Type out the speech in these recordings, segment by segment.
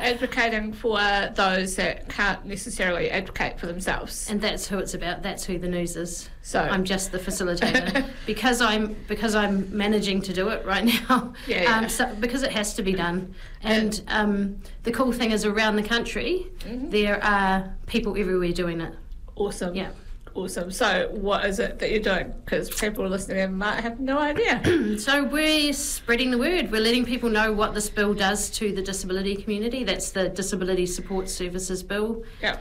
advocating for those that can't necessarily advocate for themselves. And that's who it's about. That's who the news is. So I'm just the facilitator because I'm managing to do it right now. So, because it has to be done. And the cool thing is, around the country, there are people everywhere doing it. Awesome. Yeah. Awesome. So what is it that you're doing? Because people listening in might have no idea. So we're spreading the word. We're letting people know what this bill does to the disability community. That's the Disability Support Services Bill. Yeah.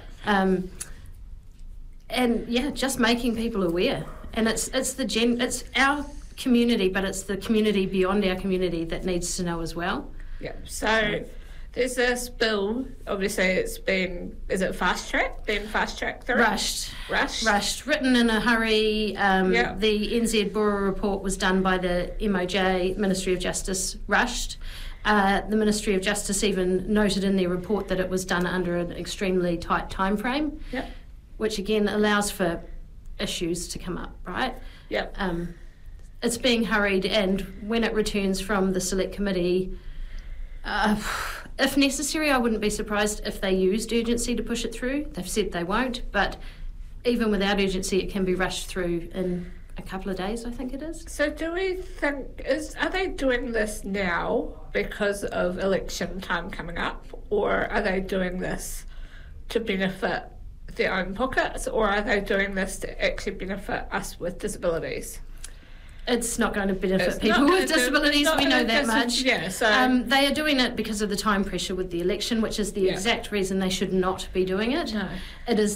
And just making people aware. And it's our community, but it's the community beyond our community that needs to know as well. Yeah. So there's this bill, obviously is it fast-tracked? Been fast-tracked through? Rushed. Written in a hurry. The NZ Bora report was done by the MOJ, Ministry of Justice, rushed. The Ministry of Justice even noted in their report that it was done under an extremely tight time frame, which again allows for issues to come up, right? Yep. It's being hurried, and when it returns from the Select Committee, if necessary, I wouldn't be surprised if they used urgency to push it through. They've said they won't, but even without urgency, it can be rushed through in a couple of days, I think it is. So do we think, are they doing this now because of election time coming up, or are they doing this to benefit their own pockets, or are they doing this to actually benefit us with disabilities? It's not going to benefit people with disabilities, we know that much. Yeah, so they are doing it because of the time pressure with the election, which is the exact reason they should not be doing it. No. It is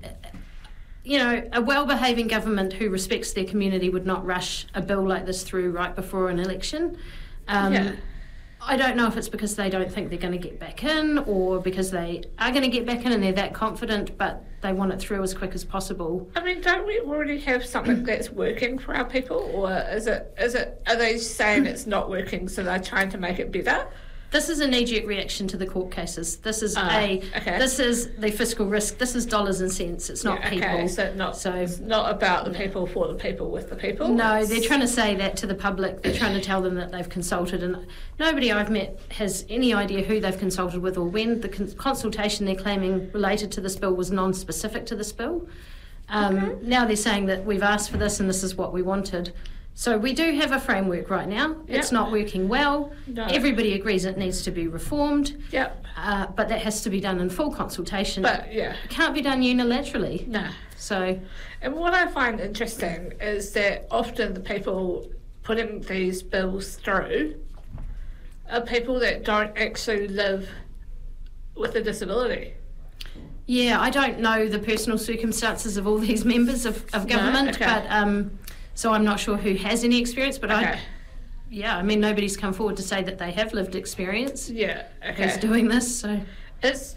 a well-behaving government who respects their community would not rush a bill like this through right before an election. I don't know if it's because they don't think they're going to get back in, or because they are going to get back in and they're that confident, but they want it through as quick as possible. I mean, don't we already have something that's working for our people, or are they saying it's not working, so they're trying to make it better? This is a knee-jerk reaction to the court cases. This is this is the fiscal risk. This is dollars and cents. It's not people. Okay, so it's not about the people, for the people, with the people. No, they're trying to say that to the public. They're trying to tell them that they've consulted, and nobody I've met has any idea who they've consulted with or when. The consultation they're claiming related to this bill was non-specific to this bill. Now they're saying that we've asked for this and this is what we wanted. So we do have a framework right now. Yep. It's not working well. No. Everybody agrees it needs to be reformed. Yep. But that has to be done in full consultation. But it can't be done unilaterally. No. So, and what I find interesting is that often the people putting these bills through are people that don't actually live with a disability. Yeah, I don't know the personal circumstances of all these members of government, but so I'm not sure who has any experience, but I mean, nobody's come forward to say that they have lived experience. Yeah, who's doing this? So it's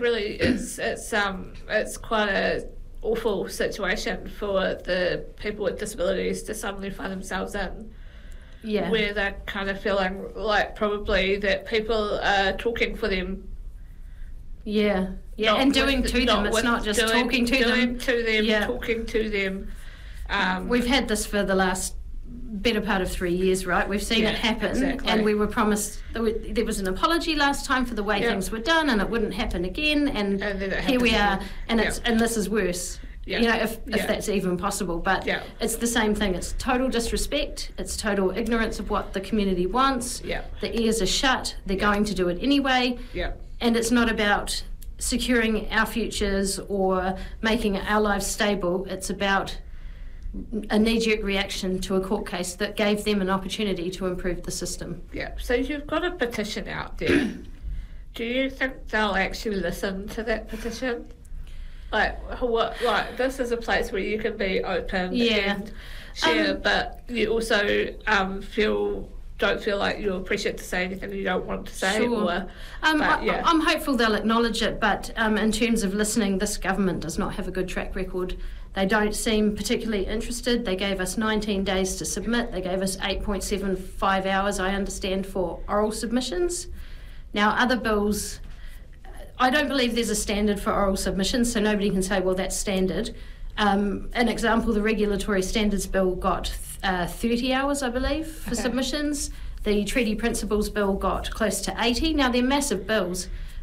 quite a awful situation for the people with disabilities to suddenly find themselves in. Yeah, where they're kind of feeling like probably that people are talking for them. Yeah, and doing to them. It's not just talking to them. Talking to them. We've had this for the last better part of 3 years, right? We've seen it happen, and we were promised there was an apology last time for the way things were done, and it wouldn't happen again. And here we are, and and this is worse. Yeah. You know, if that's even possible. But it's the same thing. It's total disrespect. It's total ignorance of what the community wants. Yeah. The ears are shut. They're going to do it anyway. Yeah. And it's not about securing our futures or making our lives stable. It's about a knee-jerk reaction to a court case that gave them an opportunity to improve the system. Yeah. So you've got a petition out there. Do you think they'll actually listen to that petition? Like this is a place where you can be open and share, but you also don't feel like you're pressured to say anything you don't want to say. Sure. I'm hopeful they'll acknowledge it, but in terms of listening, this government does not have a good track record. They don't seem particularly interested. They gave us 19 days to submit. They gave us 8.75 hours, I understand, for oral submissions. Now, other bills, I don't believe there's a standard for oral submissions, so nobody can say, well, that's standard. An example, the Regulatory Standards Bill got 30 hours, I believe, for submissions. The Treaty Principles Bill got close to 80. Now, they're massive bills,